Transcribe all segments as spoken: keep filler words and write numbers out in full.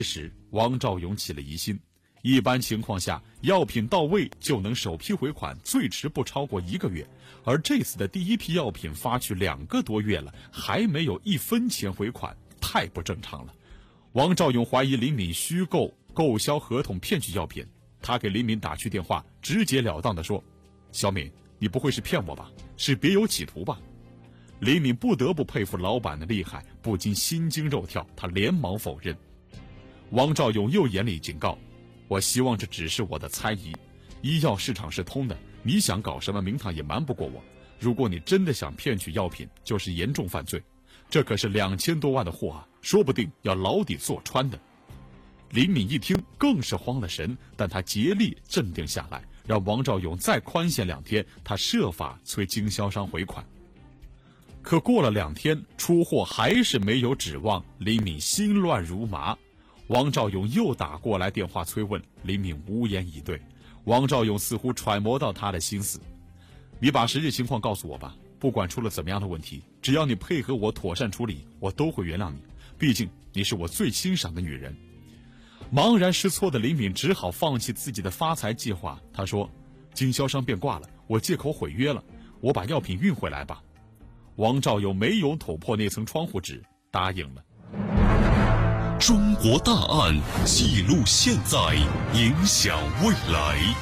时，王兆勇起了疑心。一般情况下，药品到位就能首批回款，最迟不超过一个月。而这次的第一批药品发去两个多月了，还没有一分钱回款，太不正常了。王兆勇怀疑林敏虚构购销合同骗取药品，他给林敏打去电话，直截了当地说：“小敏，你不会是骗我吧？是别有企图吧？”林敏不得不佩服老板的厉害，不禁心惊肉跳，他连忙否认。王兆勇又严厉警告：“我希望这只是我的猜疑，医药市场是通的，你想搞什么名堂也瞒不过我。如果你真的想骗取药品，就是严重犯罪。这可是两千多万的货啊，说不定要牢底坐穿的。”林敏一听更是慌了神，但他竭力镇定下来，让王兆勇再宽限两天，他设法催经销商回款。可过了两天，出货还是没有指望，林敏心乱如麻。王兆勇又打过来电话催问，林敏无言以对。王兆勇似乎揣摩到他的心思：“你把实际情况告诉我吧，不管出了怎么样的问题，只要你配合我妥善处理，我都会原谅你，毕竟你是我最欣赏的女人。”茫然失措的林敏只好放弃自己的发财计划。他说：“经销商变卦了，我借口毁约了，我把药品运回来吧。”王兆勇没有捅破那层窗户纸，答应了。 中国大案记录现在，影响未来。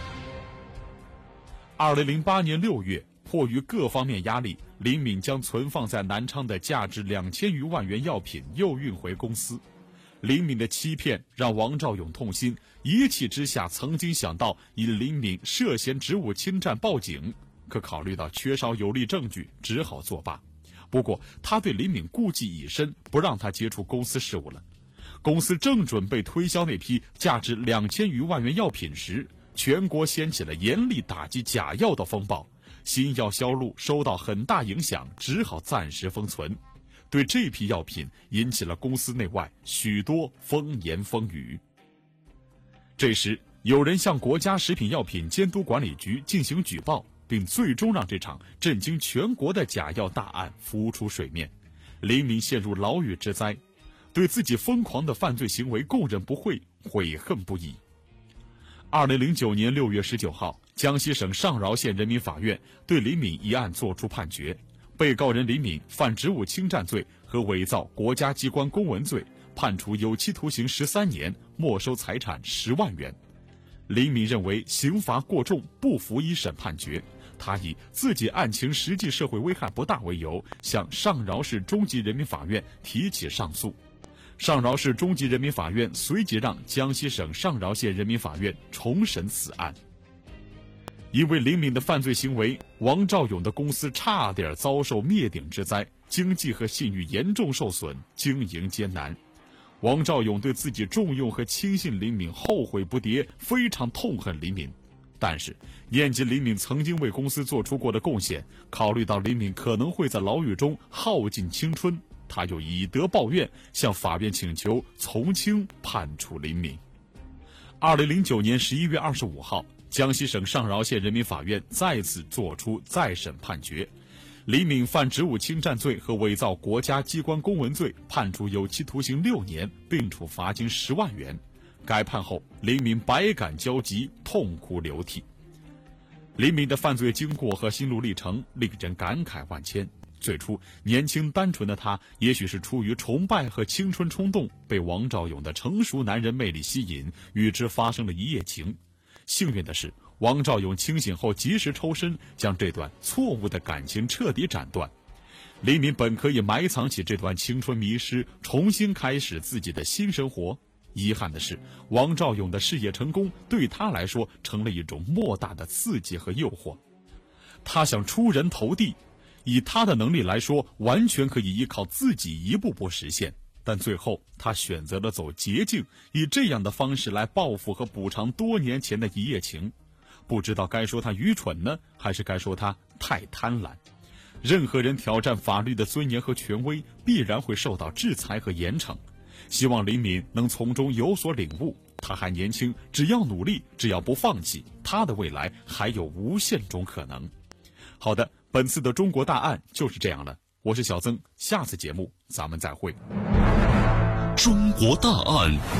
二零零八年六月，迫于各方面压力，林敏将存放在南昌的价值两千余万元药品又运回公司。林敏的欺骗让王兆勇痛心，一气之下曾经想到以林敏涉嫌职务侵占报警，可考虑到缺少有力证据，只好作罢。不过他对林敏顾忌已深，不让他接触公司事务了。公司正准备推销那批价值两千余万元药品时，全国掀起了严厉打击假药的风暴，新药销路受到很大影响，只好暂时封存。对这批药品引起了公司内外许多风言风语。这时，有人向国家食品药品监督管理局进行举报，并最终让这场震惊全国的假药大案浮出水面。林敏陷入牢狱之灾，对自己疯狂的犯罪行为供认不讳，悔恨不已。二零零九年六月十九号，江西省上饶县人民法院对林敏一案作出判决，被告人林敏犯职务侵占罪和伪造国家机关公文罪，判处有期徒刑十三年，没收财产十万元。林敏认为刑罚过重，不服一审判决，他以自己案情实际社会危害不大为由，向上饶市中级人民法院提起上诉。上饶市中级人民法院随即让江西省上饶县人民法院重审此案。因为林敏的犯罪行为，王兆勇的公司差点遭受灭顶之灾，经济和信誉严重受损，经营艰难。王兆勇对自己重用和轻信林敏后悔不迭，非常痛恨林敏。但是念及林敏曾经为公司做出过的贡献，考虑到林敏可能会在牢狱中耗尽青春，他又以德报怨，向法院请求从轻判处林敏。二零零九年十一月二十五号，江西省上饶县人民法院再次作出再审判决，林敏犯职务侵占罪和伪造国家机关公文罪，判处有期徒刑六年，并处罚金十万元。该判后，林敏百感交集，痛哭流涕。林敏的犯罪经过和心路历程令人感慨万千。最初年轻单纯的他，也许是出于崇拜和青春冲动，被王兆勇的成熟男人魅力吸引，与之发生了一夜情。幸运的是，王兆勇清醒后及时抽身，将这段错误的感情彻底斩断。林敏本可以埋藏起这段青春迷失，重新开始自己的新生活。遗憾的是，王兆勇的事业成功对他来说成了一种莫大的刺激和诱惑。他想出人头地，以他的能力来说，完全可以依靠自己一步步实现。但最后他选择了走捷径，以这样的方式来报复和补偿多年前的一夜情。不知道该说他愚蠢呢，还是该说他太贪婪。任何人挑战法律的尊严和权威，必然会受到制裁和严惩。希望林敏能从中有所领悟，他还年轻，只要努力，只要不放弃，他的未来还有无限种可能。好的，本次的中国大案就是这样了。我是小曾，下次节目咱们再会。 中国大案